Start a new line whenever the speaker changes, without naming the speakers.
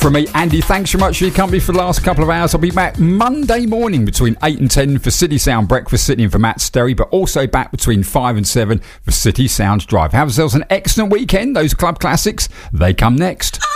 From me, Andy, thanks very much for your company for the last couple of hours. I'll be back Monday morning between 8 and 10 for City Sound Breakfast, sitting in for Matt Sterry, but also back between 5 and 7 for City Sounds Drive. Have yourselves an excellent weekend. Those club classics, they come next.